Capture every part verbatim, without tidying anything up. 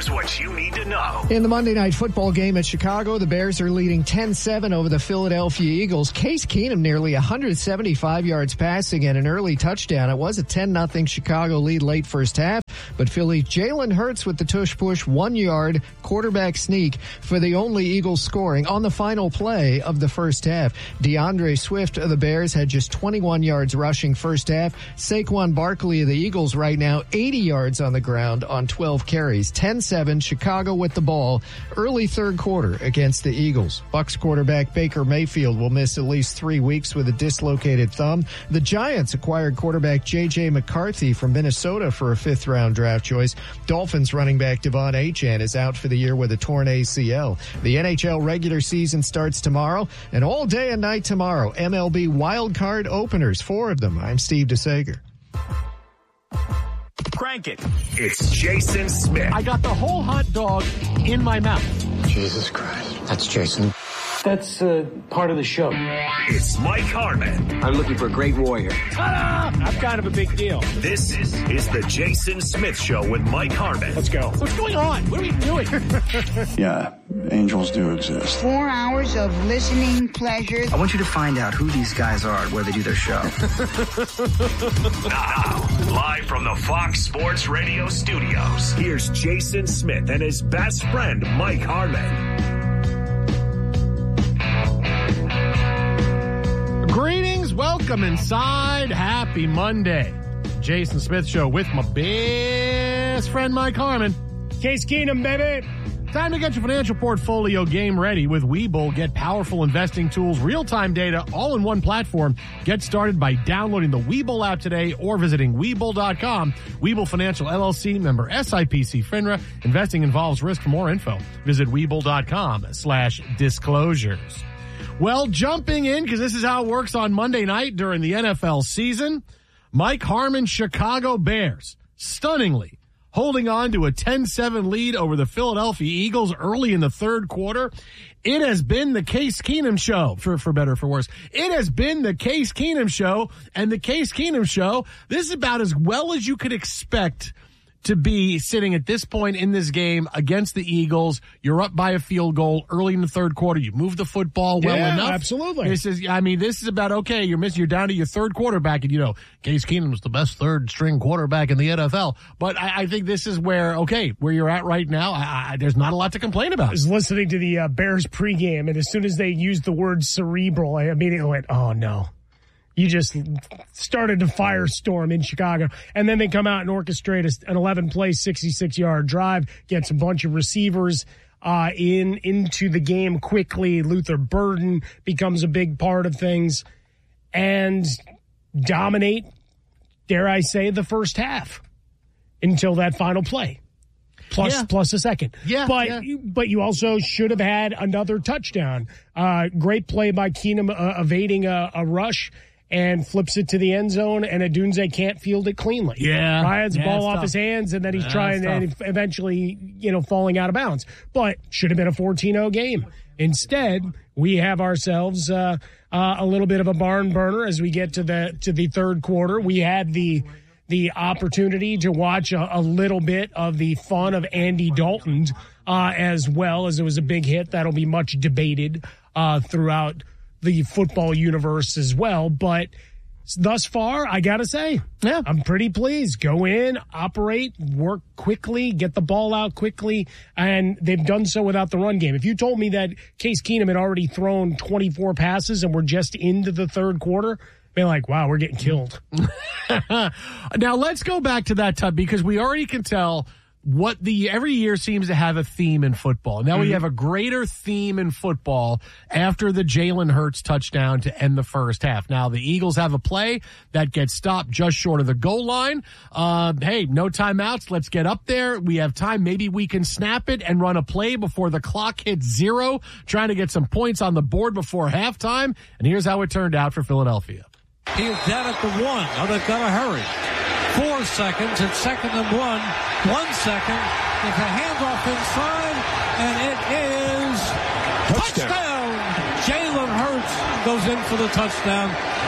Here's what you need to know. In the Monday Night Football game at Chicago, the Bears are leading ten seven over the Philadelphia Eagles. Case Keenum nearly one hundred seventy-five yards passing and an early touchdown. It was a ten nothing Chicago lead late first half, but Philly Jalen Hurts with the tush-push one-yard quarterback sneak for the only Eagles scoring on the final play of the first half. DeAndre Swift of the Bears had just twenty-one yards rushing first half. Saquon Barkley of the Eagles right now eighty yards on the ground on twelve carries. ten seven, Chicago with the ball early third quarter against the Eagles. Bucs quarterback Baker Mayfield will miss at least three weeks with a dislocated thumb. The Giants acquired quarterback J J McCarthy from Minnesota for a fifth-round draft choice. Dolphins running back Devon Achane is out for the year with a torn A C L. The N H L regular season starts tomorrow, and all day and night tomorrow, M L B wild card openers, four of them. I'm Steve DeSager. Crank it. It's Jason Smith. I got the whole hot dog in my mouth. Jesus Christ. That's Jason. That's uh, part of the show. It's Mike Harmon. I'm looking for a great warrior. Ta-da! I'm kind of a big deal. This is, is the Jason Smith Show with Mike Harmon. Let's go. What's going on? What are we doing? Yeah, angels do exist. Four hours of listening pleasure. I want you to find out who these guys are where they do their show. Now, live from the Fox Sports Radio studios, here's Jason Smith and his best friend, Mike Harmon. Greetings, welcome inside. Happy Monday. Jason Smith Show with my best friend Mike Harmon. Case Keenum, baby. Time to get your financial portfolio game ready with Webull. Get powerful investing tools, real-time data, all in one platform. Get started by downloading the Webull app today or visiting Webull dot com. Webull Financial L L C, member S I P C FINRA. Investing involves risk. For more info, visit Webull dot com slash disclosures. Well, jumping in, because this is how it works on Monday night during the N F L season, Mike Harmon, Chicago Bears, stunningly holding on to a ten seven lead over the Philadelphia Eagles early in the third quarter. It has been the Case Keenum Show, for, for better or for worse. It has been the Case Keenum Show, and the Case Keenum Show, this is about as well as you could expect to be sitting at this point in this game against the Eagles. You're up by a field goal early in the third quarter. You move the football well yeah, enough. Absolutely. This is, I mean, this is about, okay, you're missing, you're down to your third quarterback, and you know, Case Keenum was the best third string quarterback in the N F L. But I, I think this is where, okay, where you're at right now, I, I, there's not a lot to complain about. I was listening to the uh, Bears pregame, and as soon as they used the word cerebral, I immediately went, oh no. You just started a firestorm in Chicago. And then they come out and orchestrate an eleven-play, sixty-six-yard drive, gets a bunch of receivers uh, in into the game quickly. Luther Burden becomes a big part of things and dominate, dare I say, the first half until that final play. Plus, yeah. plus a second. Yeah, but yeah. but you also should have had another touchdown. Uh, great play by Keenum uh, evading a, a rush and flips it to the end zone, and Adunze can't field it cleanly. Yeah. Ryan's yeah, ball off tough. his hands, and then he's yeah, trying and eventually, you know, falling out of bounds. But should have been a fourteen oh game. Instead, we have ourselves uh, uh, a little bit of a barn burner as we get to the to the third quarter. We had the the opportunity to watch a, a little bit of the fun of Andy Dalton uh, as well, as it was a big hit. That'll be much debated uh, throughout the football universe as well. But thus far, I got to say, yeah, I'm pretty pleased. Go in, operate, work quickly, get the ball out quickly, and they've done so without the run game. If you told me that Case Keenum had already thrown twenty-four passes and we're just into the third quarter, be like, wow, we're getting killed. Now, let's go back to that time, because we already can tell what the every year seems to have a theme in football. Now mm-hmm. we have a greater theme in football after the Jalen Hurts touchdown to end the first half. Now, the Eagles have a play that gets stopped just short of the goal line. Uh, hey, no timeouts. Let's get up there. We have time. Maybe we can snap it and run a play before the clock hits zero, trying to get some points on the board before halftime. And here's how it turned out for Philadelphia. He's down at the one. Now they've got to hurry. Four seconds. It's second and one. One second. It's a handoff inside, and it is touchdown. touchdown. Jalen Hurts goes in for the touchdown.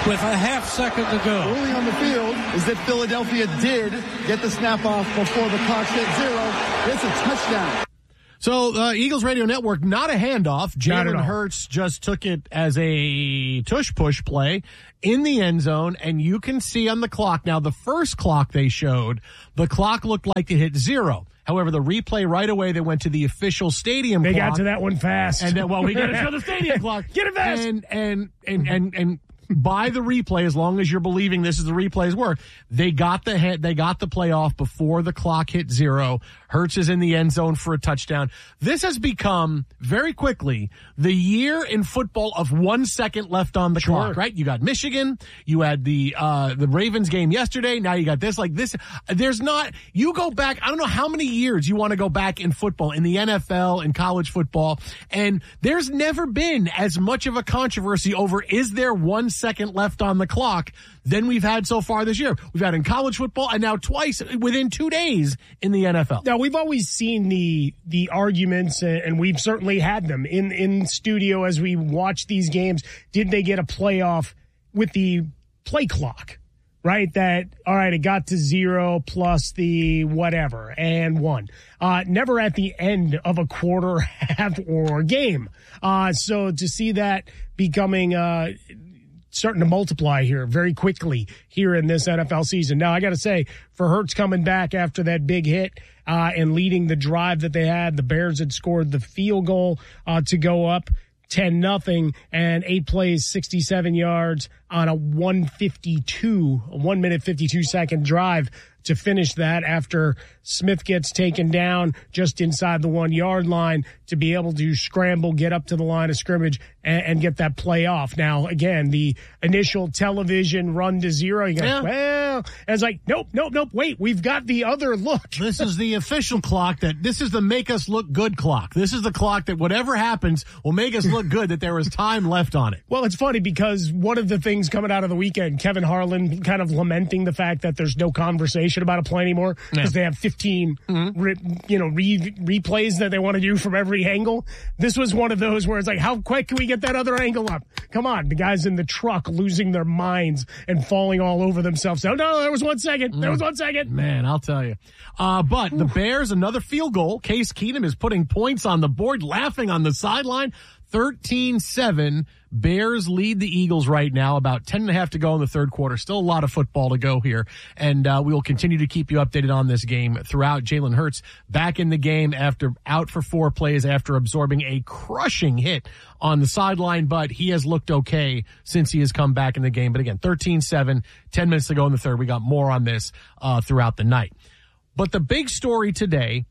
with a half second to go. Early on the field is that Philadelphia did get the snap off before the clock hit zero. It's a touchdown. So, uh, Eagles Radio Network, not a handoff. Not at Jalen all. Hurts just took it as a tush-push play in the end zone, and you can see on the clock. Now, the first clock they showed, the clock looked like it hit zero. However, the replay right away, they went to the official stadium They clock. got to that one fast. And then, well, we got to show the stadium clock. Get it fast. And, and, and, and, and by the replay, as long as you're believing this is the replay's work, they got the hit, they got the play off before the clock hit zero. Hurts is in the end zone for a touchdown. This has become very quickly the year in football of one second left on the Sure. clock, right? You got Michigan, you had the, uh, the Ravens game yesterday. Now you got this, like this. There's not, you go back, I don't know how many years you want to go back in football, in the N F L, in college football. And there's never been as much of a controversy over, is there one second left on the clock, than we've had so far this year. We've had in college football and now twice within two days in the N F L. Now, we've always seen the the arguments, and we've certainly had them in, in studio as we watch these games. Did they get a playoff with the play clock, right? That, all right, it got to zero plus the whatever and one. Uh, never at the end of a quarter, half, or game. Uh, so to see that becoming uh starting to multiply here very quickly here in this N F L season. Now, I got to say, for Hurts coming back after that big hit uh, and leading the drive that they had, the Bears had scored the field goal uh, to go up ten nothing, and eight plays, sixty-seven yards on a one fifty-two, a one minute fifty-two second drive to finish that after Smith gets taken down just inside the one yard line to be able to scramble, get up to the line of scrimmage and, and get that play off. Now, again, the initial television run to zero, you go, Yeah. well, and it's like, nope, nope, nope, wait, we've got the other look. This is the official clock that, this is the make us look good clock. This is the clock that whatever happens will make us look good that there was time left on it. Well, it's funny because one of the things coming out of the weekend, Kevin Harlan kind of lamenting the fact that there's no conversation about a play anymore because Yeah. they have fifteen, Mm-hmm. re, you know, re, replays that they want to do from every angle. This was one of those where it's like, how quick can we get that other angle up? Come on, the guys in the truck losing their minds and falling all over themselves. Oh no, there was one second. There was one second. Man, I'll tell you. Uh, but the Bears, another field goal. Case Keenum is putting points on the board, laughing on the sideline. thirteen seven. Bears lead the Eagles right now. About ten and a half to go in the third quarter. Still a lot of football to go here. And uh, we will continue to keep you updated on this game throughout. Jalen Hurts back in the game after out for four plays after absorbing a crushing hit on the sideline. But he has looked okay since he has come back in the game. But again, thirteen seven, ten minutes to go in the third. We got more on this uh, throughout the night. But the big story today,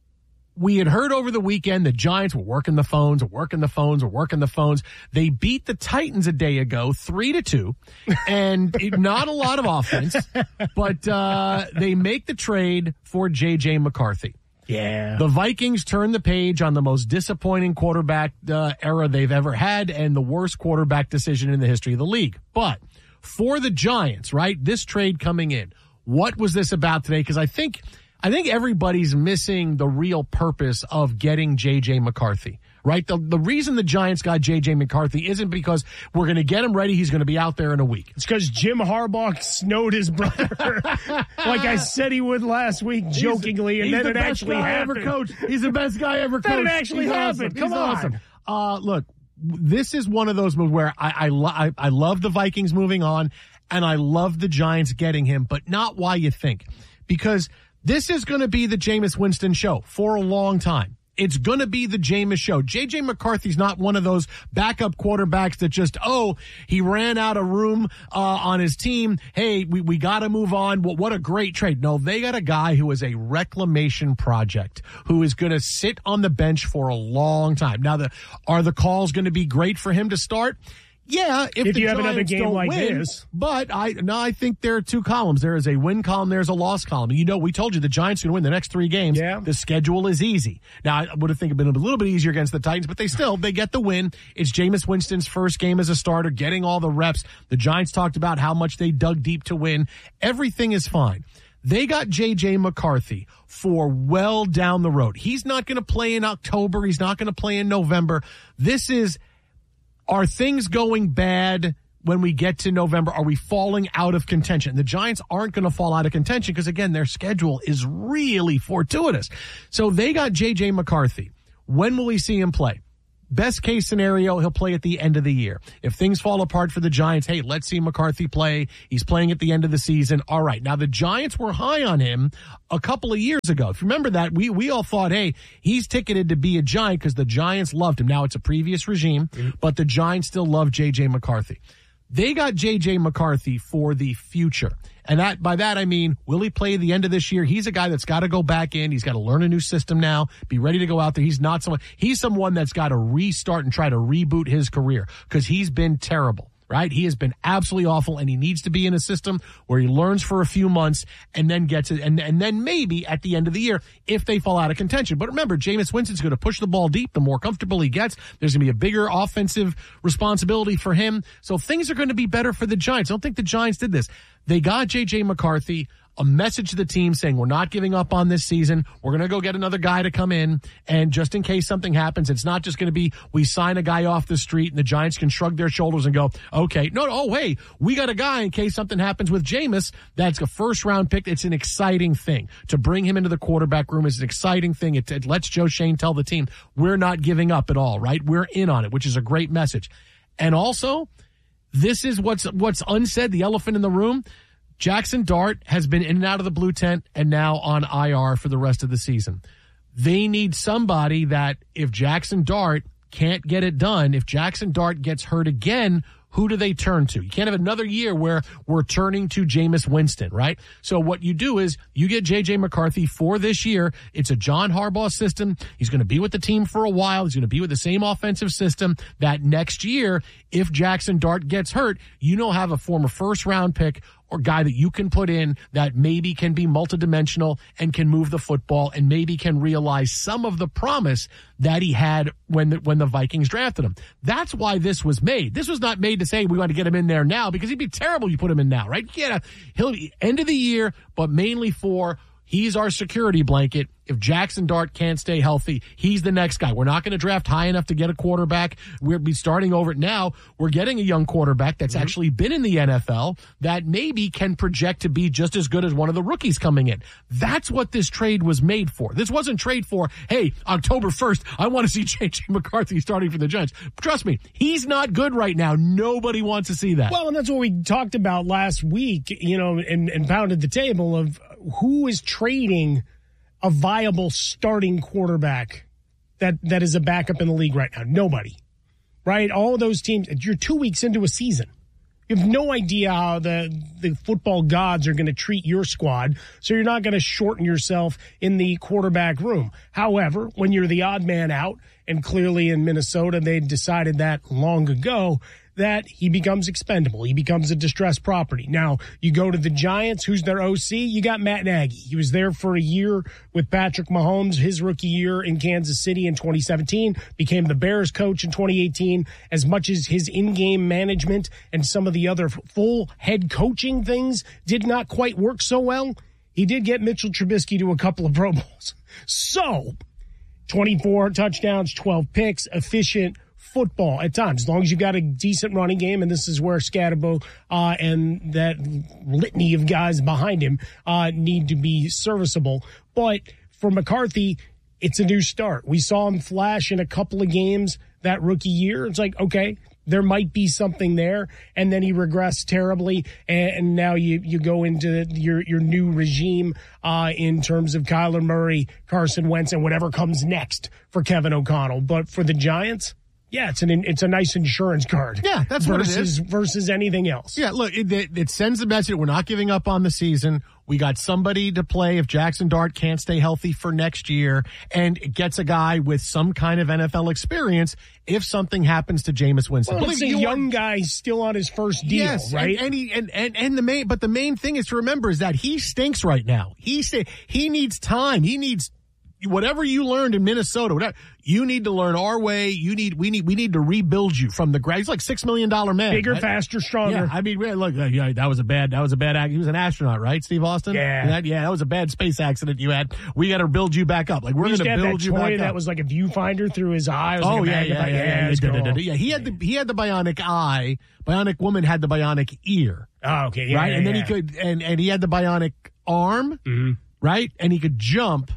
we had heard over the weekend the Giants were working the phones, were working the phones, were working the phones. They beat the Titans a day ago, three to two, and it, not a lot of offense, but uh, they make the trade for J J McCarthy. Yeah. The Vikings turn the page on the most disappointing quarterback uh, era they've ever had and the worst quarterback decision in the history of the league. But for the Giants, right, this trade coming in, what was this about today? Because I think I think everybody's missing the real purpose of getting J J McCarthy, right? The the reason the Giants got J J McCarthy isn't because we're going to get him ready. He's going to be out there in a week. It's because Jim Harbaugh snowed his brother, like I said he would last week, jokingly, and He's then the it best actually guy happened. ever coached. He's the best guy ever coached. Then it actually He's happened. Awesome. Come He's on. awesome. Uh, look, this is one of those moves where I I, lo- I I love the Vikings moving on, and I love the Giants getting him, but not why you think, because this is going to be the Jameis Winston show for a long time. It's going to be the Jameis show. J J McCarthy's not one of those backup quarterbacks that just, oh, he ran out of room uh, on his team. Hey, we, we got to move on. What, what a great trade. No, they got a guy who is a reclamation project, who is going to sit on the bench for a long time. Now, the, are the calls going to be great for him to start? Yeah, if, If the you have another Giants game don't like win, this. But I no, I think there are two columns. There is a win column, there's a loss column. And you know, we told you the Giants are going to win the next three games. Yeah. The schedule is easy. Now, I would have think it been a little bit easier against the Titans, but they still, they get the win. It's Jameis Winston's first game as a starter, getting all the reps. The Giants talked about how much they dug deep to win. Everything is fine. They got J J McCarthy for well down the road. He's not going to play in October. He's not going to play in November. This is, are things going bad when we get to November, are we falling out of contention? The Giants aren't going to fall out of contention because, again, their schedule is really fortuitous. So they got J J McCarthy. When will we see him play? Best case scenario, he'll play at the end of the year. If things fall apart for the Giants, hey, let's see McCarthy play. He's playing at the end of the season. All right. Now, the Giants were high on him a couple of years ago. If you remember that, we, we all thought, hey, he's ticketed to be a Giant because the Giants loved him. Now, it's a previous regime, mm-hmm. but the Giants still love J J McCarthy. They got J J McCarthy for the future. And that by that, I mean, will he play the end of this year? He's a guy that's got to go back in. He's got to learn a new system now, be ready to go out there. He's not someone, he's someone that's got to restart and try to reboot his career because he's been terrible. Right? He has been absolutely awful, and he needs to be in a system where he learns for a few months and then gets it. And, and then maybe at the end of the year, if they fall out of contention. But remember, Jameis Winston's going to push the ball deep. The more comfortable he gets, there's going to be a bigger offensive responsibility for him. So things are going to be better for the Giants. I don't think the Giants did this. They got J J McCarthy, a message to the team saying we're not giving up on this season. We're going to go get another guy to come in. And just in case something happens, it's not just going to be we sign a guy off the street and the Giants can shrug their shoulders and go, okay, no, no, oh, hey, we got a guy in case something happens with Jameis. That's a first round pick. It's an exciting thing. To bring him into the quarterback room is an exciting thing. It, it lets Joe Shane tell the team we're not giving up at all, right? We're in on it, which is a great message. And also, this is what's what's unsaid, the elephant in the room. Jackson Dart has been in and out of the blue tent and now on I R for the rest of the season. They need somebody that if Jackson Dart can't get it done, if Jackson Dart gets hurt again, who do they turn to? You can't have another year where we're turning to Jameis Winston, right? So what you do is you get J J McCarthy for this year. It's a John Harbaugh system. He's going to be with the team for a while. He's going to be with the same offensive system that next year, if Jackson Dart gets hurt, you don't have a former first round pick or guy that you can put in that maybe can be multidimensional and can move the football and maybe can realize some of the promise that he had when the, when the Vikings drafted him. That's why this was made. This was not made to say we want to get him in there now because he'd be terrible you put him in now, right? Yeah, he'll end of the year, but mainly for he's our security blanket. If Jackson Dart can't stay healthy, he's the next guy. We're not going to draft high enough to get a quarterback. We'll be starting over it now. We're getting a young quarterback that's mm-hmm. actually been in the N F L that maybe can project to be just as good as one of the rookies coming in. That's what this trade was made for. This wasn't trade for, hey, October first, I want to see J J McCarthy starting for the Giants. Trust me, he's not good right now. Nobody wants to see that. Well, and that's what we talked about last week, you know, and, and pounded the table of who is trading a viable starting quarterback that, that is a backup in the league right now. Nobody, right? All of those teams, you're two weeks into a season. You have no idea how the, the football gods are going to treat your squad, so you're not going to shorten yourself in the quarterback room. However, when you're the odd man out, and clearly in Minnesota they decided that long ago, that he becomes expendable. He becomes a distressed property. Now, you go to the Giants, who's their O C? You got Matt Nagy. He was there for a year with Patrick Mahomes, his rookie year in Kansas City in twenty seventeen, became the Bears coach in twenty eighteen. As much as his in-game management and some of the other full head coaching things did not quite work so well, he did get Mitchell Trubisky to a couple of Pro Bowls. So, twenty-four touchdowns, twelve picks, efficient football at times, as long as you've got a decent running game, and this is where Scatterbo uh, and that litany of guys behind him uh, need to be serviceable. But for McCarthy, it's a new start. We saw him flash in a couple of games that rookie year. It's like, okay, there might be something there, and then he regressed terribly, and now you, you go into your, your new regime uh, in terms of Kyler Murray, Carson Wentz, and whatever comes next for Kevin O'Connell. But for the Giants, yeah, it's an it's a nice insurance card. Yeah, that's versus, what it is. Versus anything else. Yeah, look, it, it, it sends the message we're not giving up on the season. We got somebody to play if Jackson Dart can't stay healthy for next year, and it gets a guy with some kind of N F L experience if something happens to Jameis Winston. Well, it's a young guy still on his first deal, yes, right? And, and, he, and, and, and the main, but the main thing is to remember is that he stinks right now. He, he needs time. He needs whatever you learned in Minnesota, whatever, you need to learn our way. You need, we need, we need to rebuild you from the ground. He's like six million dollar man. Bigger, right? faster, stronger. Yeah, I mean, look, yeah, that was a bad, that was a bad act. He was an astronaut, right, Steve Austin? Yeah. That, yeah, that was a bad space accident you had. We got to build you back up. Like, we're we going to build that you back toy up. That was like a viewfinder through his eye. It was oh, like a yeah, yeah, yeah, yeah, yeah, yeah, cool. yeah. He had the, he had the bionic eye. Bionic Woman had the bionic ear. Oh, okay. Yeah, right. yeah, and then yeah. he could, and, and he had the bionic arm. Mm-hmm. Right. And he could jump.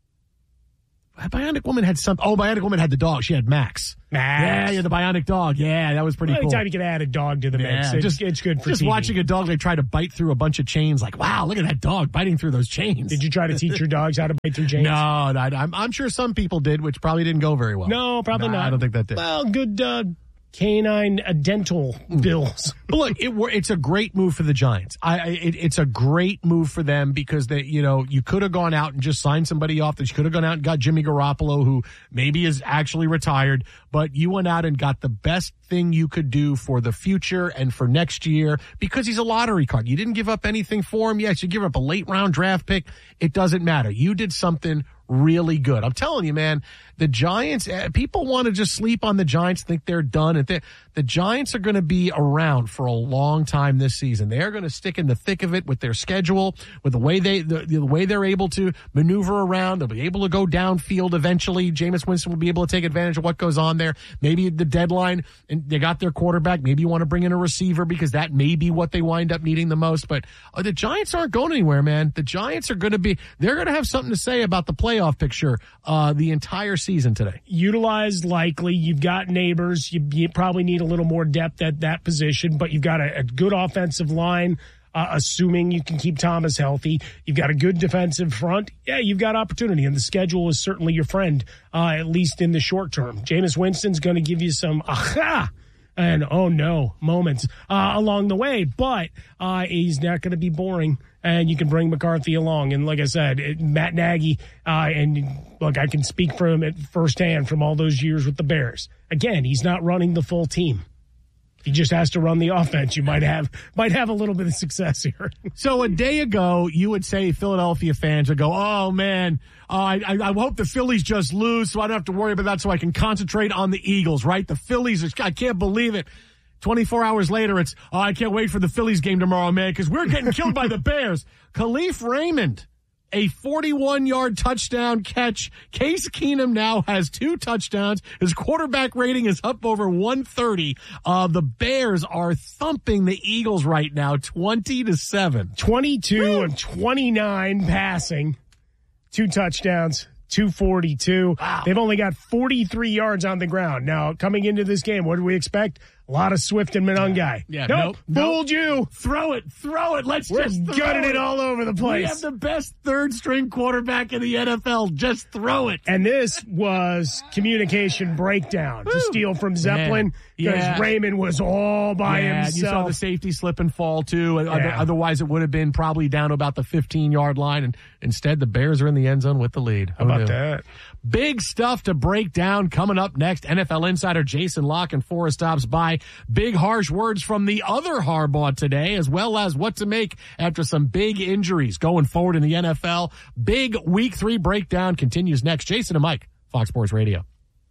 Bionic Woman had something. Oh, Bionic Woman had the dog. She had Max. Max. Yeah, yeah, the Bionic dog. Yeah, that was pretty cool. Anytime you can add a dog to the mix, yeah, it's, just, it's good for Just T V. watching a dog like try to bite through a bunch of chains. Like, wow, look at that dog biting through those chains. Did you try to teach your dogs how to bite through chains? No, no I'm, I'm sure some people did, which probably didn't go very well. No, probably no, not. I don't think that did. Well, good uh, canine uh, dental bills. But look, it, it's a great move for the Giants. I, it, it's a great move for them because they, you know, you could have gone out and just signed somebody off. You could have gone out and got Jimmy Garoppolo, who maybe is actually retired, but you went out and got the best thing you could do for the future and for next year because he's a lottery card. You didn't give up anything for him. Yes, you give up a late round draft pick. It doesn't matter. You did something really good. I'm telling you, man, the Giants, people want to just sleep on the Giants, think they're done. And they, the Giants are going to be around for a long time this season. They're going to stick in the thick of it with their schedule, with the way they, the, the way they're able to maneuver around. They'll be able to go downfield eventually. Jameis Winston will be able to take advantage of what goes on there. Maybe the deadline, and they got their quarterback. Maybe you want to bring in a receiver because that may be what they wind up needing the most. But uh, the Giants aren't going anywhere, man. The Giants are going to be, they're going to have something to say about the playoff picture uh, the entire season today. Utilized likely. You've got Neighbors. You, you probably need a little more depth at that position, but you've got a, a good offensive line, uh, assuming you can keep Thomas healthy. You've got a good defensive front. Yeah, you've got opportunity, and the schedule is certainly your friend, uh, at least in the short term. Jameis Winston's going to give you some aha and oh no moments uh, along the way, but uh, he's not going to be boring. And you can bring McCarthy along. And like I said, it, Matt Nagy, uh, and look, I can speak from it firsthand from all those years with the Bears. Again, he's not running the full team. If he just has to run the offense, you might have might have a little bit of success here. So a day ago, you would say Philadelphia fans would go, oh, man, uh, I, I hope the Phillies just lose so I don't have to worry about that so I can concentrate on the Eagles, right? The Phillies, are, I can't believe it. twenty-four hours later, it's, oh, I can't wait for the Phillies game tomorrow, man, because we're getting killed by the Bears. Khalif Raymond, a forty-one yard touchdown catch. Case Keenum now has two touchdowns. His quarterback rating is up over one thirty. Uh, the Bears are thumping the Eagles right now, twenty to seven. twenty-two Woo! and twenty-nine passing, two touchdowns. two forty-two. Wow. They've only got forty-three yards on the ground. Now, coming into this game, what do we expect? A lot of Swift and Monangai. Yeah, nope, nope, fooled nope. you. Throw it, throw it. Let's We're just throw gutting it. it all over the We place. have the best third string quarterback in the N F L. Just throw it. And this was communication breakdown Woo. to steal from Zeppelin because Yeah. Raymond was all by yeah, himself. you saw the safety slip and fall too. Yeah. Otherwise, it would have been probably down to about the fifteen yard line. And instead, the Bears are in the end zone with the lead. How about that? Big stuff to break down coming up next. N F L insider Jason Lock and Forrest stops by. Big harsh words from the other Harbaugh today, as well as what to make after some big injuries going forward in the N F L. Big week three breakdown continues next. Jason and Mike, Fox Sports Radio.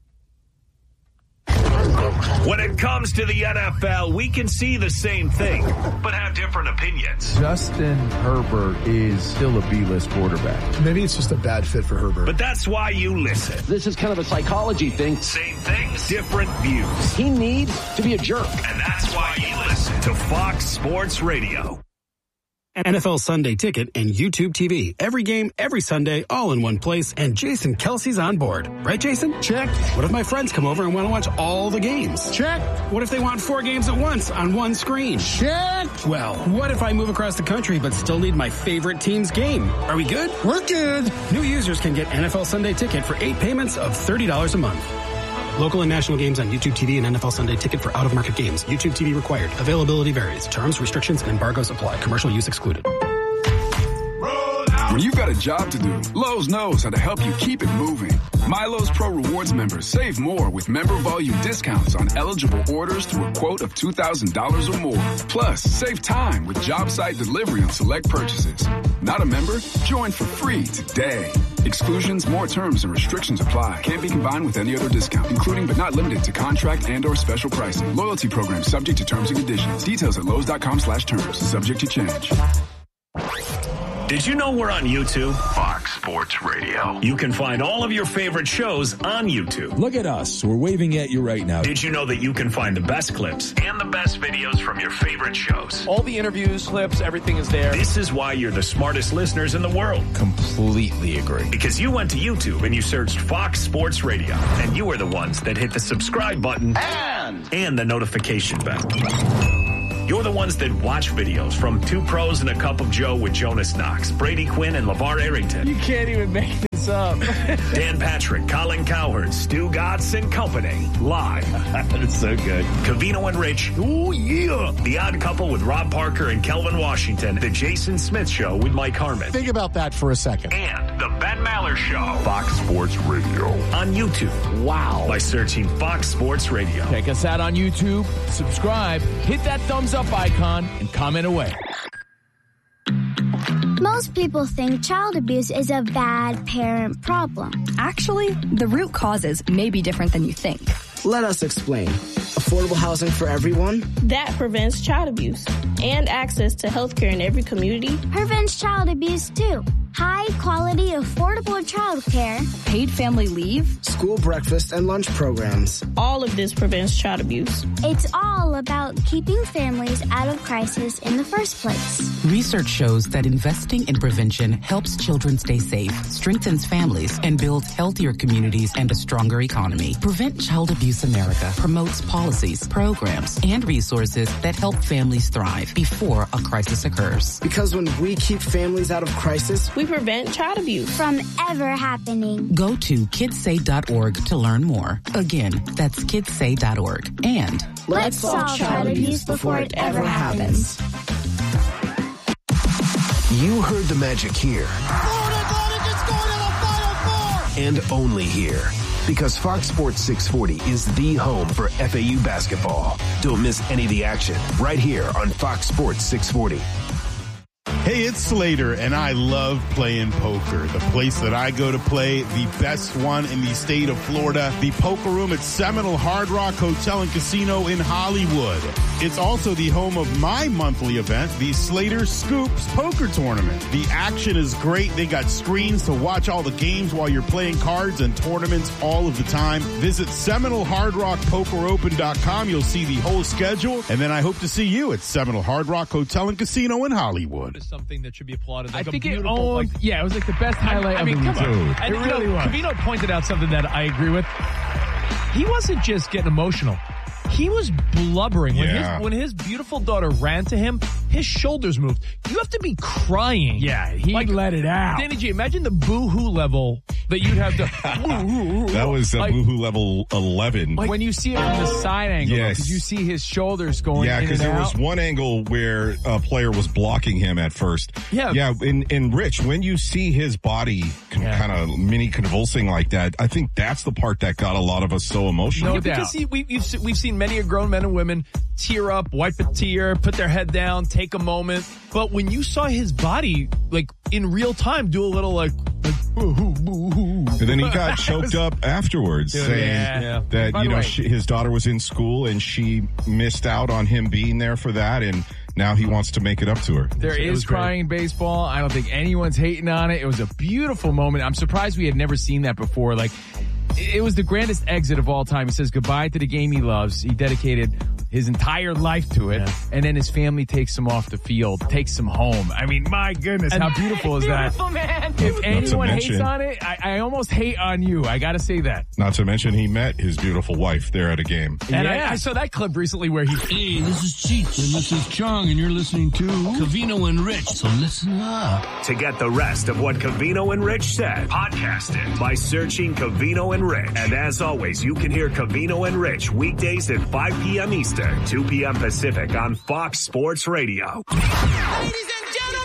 When it comes to the N F L, we can see the same thing, but have different opinions. Justin Herbert is still a B-list quarterback. Maybe it's just a bad fit for Herbert. But that's why you listen. This is kind of a psychology thing. Same things, different views. He needs to be a jerk. And that's why you listen to Fox Sports Radio. N F L Sunday Ticket and YouTube T V. Every game, every Sunday, all in one place. And Jason Kelsey's on board. Right, Jason? Check. What if my friends come over and want to watch all the games? Check. What if they want four games at once on one screen? Check. Well, what if I move across the country but still need my favorite team's game? Are we good? We're good. New users can get N F L Sunday Ticket for eight payments of thirty dollars a month. Local and national games on YouTube T V and N F L Sunday Ticket for out-of-market games. YouTube T V required. Availability varies. Terms, restrictions, and embargoes apply. Commercial use excluded. When you've got a job to do, Lowe's knows how to help you keep it moving. Milo's Pro Rewards members save more with member volume discounts on eligible orders through a quote of two thousand dollars or more. Plus, save time with job site delivery on select purchases. Not a member? Join for free today. Exclusions, more terms, and restrictions apply. Can't be combined with any other discount, including but not limited to contract and or special pricing. Loyalty program subject to terms and conditions. Details at Lowe's.com slash terms. Subject to change. Did you know we're on YouTube? Fox Sports Radio. You can find all of your favorite shows on YouTube. Look at us. We're waving at you right now. Did you know that you can find the best clips and the best videos from your favorite shows? All the interviews, clips, everything is there. This is why you're the smartest listeners in the world. Completely agree. Because you went to YouTube and you searched Fox Sports Radio. And you are the ones that hit the subscribe button and, and the notification bell. You're the ones that watch videos from Two Pros and a Cup of Joe with Jonas Knox, Brady Quinn, and LeVar Arrington. You can't even make this up. Dan Patrick, Colin Cowherd, Stu Gatz and Company, live. That's so good. Covino and Rich, ooh yeah. The Odd Couple with Rob Parker and Kelvin Washington. The Jason Smith Show with Mike Harmon. Think about that for a second. And the Ben Maller Show. Fox Sports Radio. On YouTube. Wow. By searching Fox Sports Radio. Check us out on YouTube. Subscribe. Hit that thumbs up icon and comment away. Most people think child abuse is a bad parent problem. Actually, the root causes may be different than you think. Let us explain. Affordable housing for everyone? That prevents child abuse and access to health care in every community. Prevents child abuse, too. High quality, affordable child care. Paid family leave. School breakfast and lunch programs. All of this prevents child abuse. It's all about keeping families out of crisis in the first place. Research shows that investing in prevention helps children stay safe, strengthens families, and builds healthier communities and a stronger economy. Prevent Child Abuse America promotes policies, programs, and resources that help families thrive before a crisis occurs. Because when we keep families out of crisis, we prevent child abuse from ever happening. Go to kids say dot org to learn more. Again, that's kids say dot org. And let's, let's solve child abuse before it ever happens. You heard the magic here. And only here. Because Fox Sports six forty is the home for F A U basketball. Don't miss any of the action right here on Fox Sports six forty. Hey, it's Slater, and I love playing poker. The place that I go to play, the best one in the state of Florida, the Poker Room at Seminole Hard Rock Hotel and Casino in Hollywood. It's also the home of my monthly event, the Slater Scoops Poker Tournament. The action is great. They got screens to watch all the games while you're playing cards and tournaments all of the time. Visit Seminole Hard Rock Poker Open dot com. You'll see the whole schedule, and then I hope to see you at Seminole Hard Rock Hotel and Casino in Hollywood. Something that should be applauded. Like I think a it owned, like, yeah, it was like the best highlight I mean, of the come on. week. And, It really you know, was. Covino pointed out something that I agree with. He wasn't just getting emotional. He was blubbering. When Yeah. his when his beautiful daughter ran to him, his shoulders moved. You have to be crying. Yeah, he like, let it out. Danny G, imagine the boo-hoo level that you'd have to... That was uh, like, boo-hoo level eleven. Like when you see it from the side angle, Yes. because you see his shoulders going Yeah, in and because there out. was one angle where a player was blocking him at first. Yeah. Yeah, and, and Rich, when you see his body con- Yeah. kind of mini convulsing like that, I think that's the part that got a lot of us so emotional. No No doubt. because he, we, we've, se- we've seen many grown men and women tear up, wipe a tear, put their head down, take a moment. But when you saw his body, like, in real time, do a little, like, like boo-hoo, boo-hoo. And then he got choked up afterwards, Yeah. saying Yeah. that, By you the know, way- she, his daughter was in school and she missed out on him being there for that, and now he wants to make it up to her. There It is was great. crying in baseball. I don't think anyone's hating on it. It was a beautiful moment. I'm surprised we had never seen that before. Like, it was the grandest exit of all time. He says goodbye to the game he loves. He dedicated his entire life to it. Yeah. And then his family takes him off the field, takes him home. I mean, my goodness, And how beautiful is that? Beautiful, man. If anyone hates mention- on it, I, I almost hate on you. I got to say that. Not to mention he met his beautiful wife there at a game. And Yeah. I, I saw that clip recently where he... Hey, this is Cheech, and this is Chong, and you're listening to Covino and Rich, so listen up. To get the rest of what Covino and Rich said, podcast it by searching Covino and Rich. And as always, you can hear Covino and Rich weekdays at five p.m. Eastern, two p.m. Pacific on Fox Sports Radio. Ladies and gentlemen,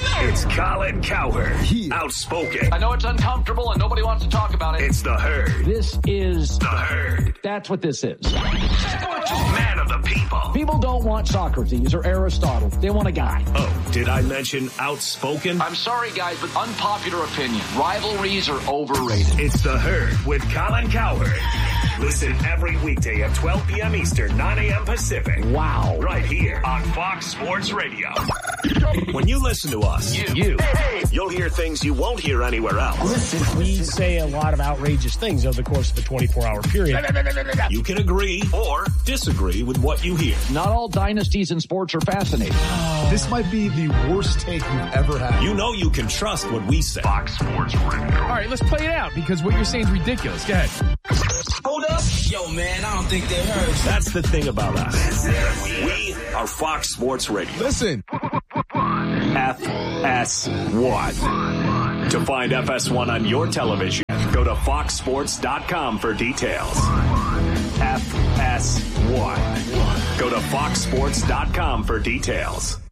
It's Colin Cowherd. Outspoken. I know it's uncomfortable and nobody wants to talk about it. It's the Herd. This is the Herd. That's what this is. Man of the people. People don't want Socrates or Aristotle. They want a guy. Oh, did I mention outspoken? I'm sorry, guys, but unpopular opinion. Rivalries are overrated. It's the Herd with Colin Cowherd. Listen every weekday at twelve p.m. Eastern, nine a.m. Pacific. Wow. Right here on Fox Sports Radio. When you listen to us, you, you you'll hear things you won't hear anywhere else. Listen, we say a lot of outrageous things over the course of a twenty-four hour period. You can agree or disagree with what you hear. Not all dynasties in sports are fascinating. Oh, this might be the worst take you've ever had. You know you can trust what we say. Fox Sports Radio. All right, let's play it out because what you're saying is ridiculous. Go ahead. Hold up. Yo, man, I don't think they heard. That's the thing about us. We are Fox Sports Radio. Listen. F S one. To find F S one on your television, go to fox sports dot com for details. F S one. Go to fox sports dot com for details.